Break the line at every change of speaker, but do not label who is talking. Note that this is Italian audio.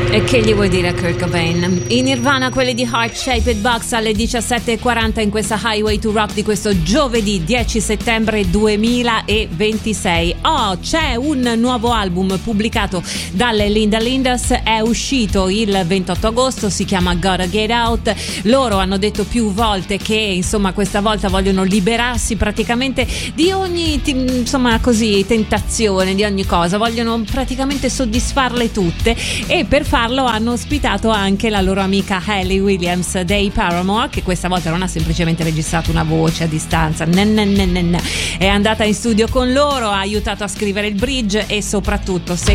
E che gli vuoi dire a Kurt Cobain? In Nirvana, quelli di Heart Shaped Box alle 17:40 in questa Highway to Rock di questo giovedì 10 settembre 2026. C'è un nuovo album pubblicato dalle Linda Lindas, è uscito il 28 agosto, si chiama Gotta Get Out. Loro hanno detto più volte che insomma questa volta vogliono liberarsi praticamente di ogni tentazione, di ogni cosa, vogliono praticamente soddisfarle tutte, e per farlo hanno ospitato anche la loro amica Hayley Williams dei Paramore, che questa volta non ha semplicemente registrato una voce a distanza, è andata in studio con loro, ha aiutato a scrivere il bridge e soprattutto, se